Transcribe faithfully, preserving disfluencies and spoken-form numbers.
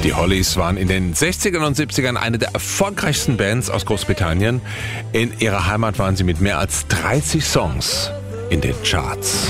Die Hollies waren in den sechzigern und siebzigern eine der erfolgreichsten Bands aus Großbritannien. In ihrer Heimat waren sie mit mehr als dreißig Songs in den Charts.